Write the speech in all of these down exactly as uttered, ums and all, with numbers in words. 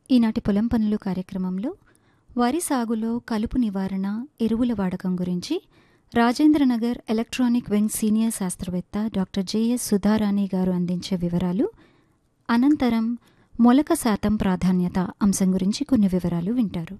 ఈనాటి పొలం పనులు కార్యక్రమంలో వరి సాగులో కలుపు నివారణ, ఎరువుల వాడకం గురించి రాజేంద్రనగర్ ఎలక్ట్రానిక్ వింగ్ సీనియర్ శాస్త్రవేత్త డాక్టర్ జెఎస్ సుధారాణి గారు అందించే వివరాలు, అనంతరం మొలక శాతం ప్రాధాన్యత అంశం గురించి కొన్ని వివరాలు వింటారు.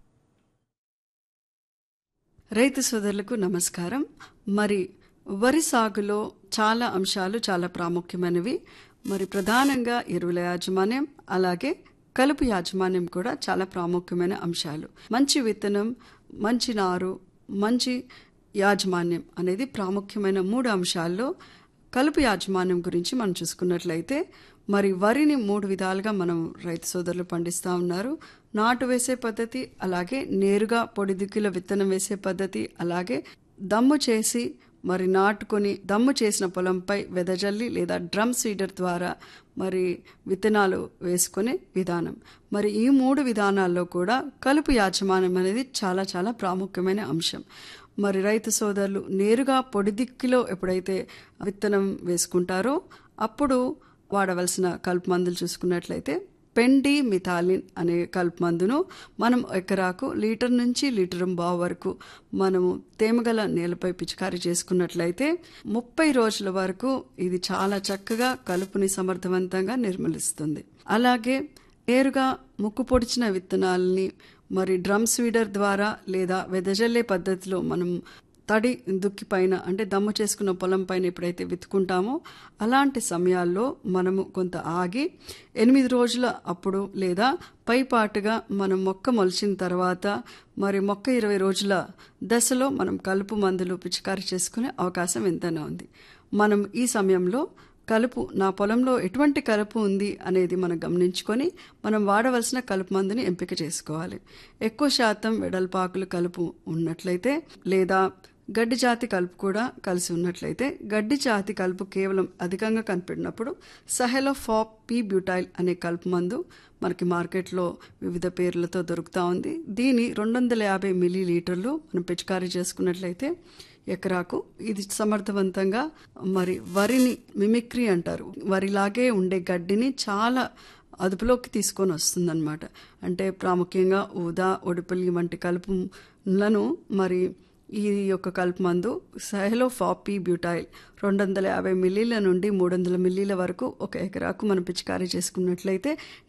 రైతు సోదరులకు నమస్కారం. మరి వరి సాగులో చాలా అంశాలు చాలా ప్రాముఖ్యమైనవి. మరి ప్రధానంగా ఎరువుల యాజమాన్యం, అలాగే కలుపు యాజమాన్యం కూడా చాలా ప్రాముఖ్యమైన అంశాలు. మంచి విత్తనం, మంచి నారు, మంచి యాజమాన్యం అనేది ప్రాముఖ్యమైన మూడు అంశాల్లో కలుపు యాజమాన్యం గురించి మనం చూసుకున్నట్లయితే, మరి వరిని మూడు విధాలుగా మనం రైతు సోదరులు పండిస్తూ ఉన్నారు. నాటు వేసే పద్ధతి, అలాగే నేరుగా పొడి దిక్కుల విత్తనం వేసే పద్ధతి, అలాగే దమ్ము చేసి మరి నాటుకొని దమ్ము చేసిన పొలంపై వెదజల్లి లేదా డ్రమ్ సీడర్ ద్వారా మరి విత్తనాలు వేసుకునే విధానం. మరి ఈ మూడు విధానాల్లో కూడా కలుపు యాజమాన్యం అనేది చాలా చాలా ప్రాముఖ్యమైన అంశం. మరి రైతు సోదరులు నేరుగా పొడి దిక్కులో ఎప్పుడైతే విత్తనం వేసుకుంటారో అప్పుడు వాడవలసిన కలుపు మందులు చూసుకున్నట్లయితే పెండి మిథాలిన్ అనే కలుపు మందును మనం ఎకరాకు లీటర్ నుంచి లీటర్ బావు వరకు మనము తేమగల నేలపై పిచికారీ చేసుకున్నట్లయితే ముప్పై రోజుల వరకు ఇది చాలా చక్కగా కలుపుని సమర్థవంతంగా నిర్మూలిస్తుంది. అలాగే నేరుగా ముక్కు పొడిచిన విత్తనాలని మరి డ్రమ్ స్వీడర్ ద్వారా లేదా వెదజల్లే పద్ధతిలో మనం తడి దుక్కి పైన అంటే దమ్ము చేసుకున్న పొలం పైన ఎప్పుడైతే విత్తుకుంటామో అలాంటి సమయాల్లో మనము కొంత ఆగి ఎనిమిది రోజుల అప్పుడు లేదా పైపాటుగా మనం మొక్క మొలిచిన తర్వాత మరి మొక్క ఇరవై రోజుల దశలో మనం కలుపు మందులు పిచికారీ చేసుకునే అవకాశం ఎంతైనా ఉంది. మనం ఈ సమయంలో కలుపు నా పొలంలో ఎటువంటి కలుపు ఉంది అనేది మనం గమనించుకొని మనం వాడవలసిన కలుపు మందుని ఎంపిక చేసుకోవాలి. ఎక్కువ శాతం వెడల్పాకులు కలుపు ఉన్నట్లయితే లేదా గడ్డి జాతి కలుపు కూడా కలిసి ఉన్నట్లయితే, గడ్డి జాతి కలుపు కేవలం అధికంగా కనిపెట్టినప్పుడు సహెలోఫాప్ పీ బ్యూటైల్ అనే కలుపు మందు మనకి మార్కెట్లో వివిధ పేర్లతో దొరుకుతూ ఉంది. దీని రెండు వందల యాభై మిల్లీ లీటర్లు మనం పిచికారీ చేసుకున్నట్లయితే ఎకరాకు ఇది సమర్థవంతంగా మరి వరిని మిమిక్రీ అంటారు, వరిలాగే ఉండే గడ్డిని చాలా అదుపులోకి తీసుకొని వస్తుందన్నమాట. అంటే ప్రాముఖ్యంగా ఊదా, ఒడిపల్లి వంటి కలుపులను మరి ఈ యొక్క కలుపు మందు సహెలోఫాపీ బ్యూటైల్ రెండు వందల యాభై మిల్లీల నుండి మూడు వందల మిల్లీల వరకు ఒక ఎకరాకు మనం పిచికారీ చేసుకున్నట్లయితే